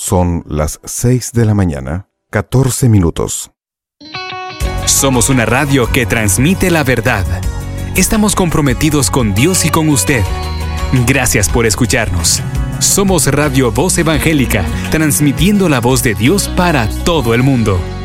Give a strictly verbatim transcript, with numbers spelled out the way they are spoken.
Son las seis de la mañana, catorce minutos. Somos una radio que transmite la verdad. Estamos comprometidos con Dios y con usted. Gracias por escucharnos. Somos Radio Voz Evangélica, transmitiendo la voz de Dios para todo el mundo.